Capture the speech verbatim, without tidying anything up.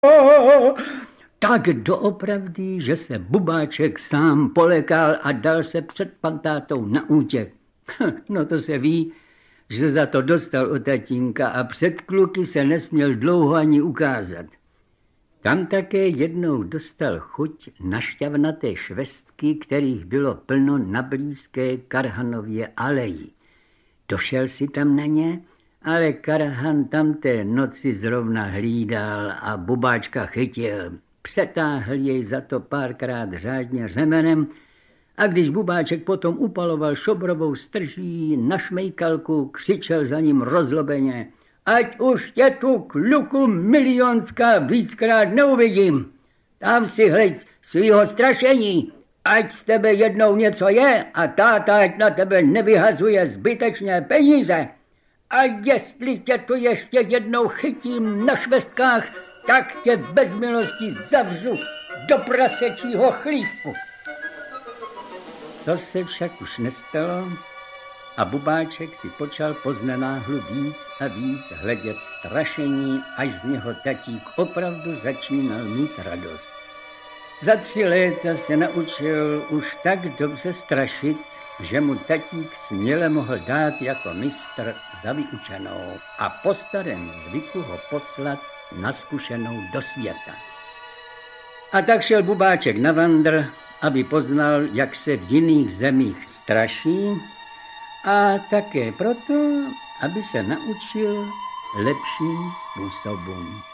Tak doopravdy, že se Bubáček sám polekal a dal se před pantátou na útěk. No to se ví, že za to dostal od tatínka a před kluky se nesměl dlouho ani ukázat. Tam také jednou dostal chuť na šťavnaté švestky, kterých bylo plno na blízké Karhanově aleji. Došel si tam na ně, ale Karhan tam té noci zrovna hlídal a Bubáčka chytil. Přetáhl jej za to párkrát řádně řemenem a když Bubáček potom upaloval šobrovou strží na šmejkalku, křičel za ním rozlobeně: Ať už tě tu, kluku milionská, víckrát neuvidím. Tam si hleď svýho strašení, ať z tebe jednou něco je a táta ať na tebe nevyhazuje zbytečné peníze. A jestli tě tu ještě jednou chytím na švestkách, tak tě bez milosti zavřu do prasečího chlívu. To se však už nestalo a Bubáček si počal poznenáhlu víc a víc hledět strašení, až z něho tatík opravdu začínal mít radost. Za tři léta se naučil už tak dobře strašit, že mu tatík směle mohl dát jako mistr za vyučenou a po starém zvyku ho poslat na zkušenou do světa. A tak šel Bubáček na vandr, aby poznal, jak se v jiných zemích straší, a také proto, aby se naučil lepším způsobům.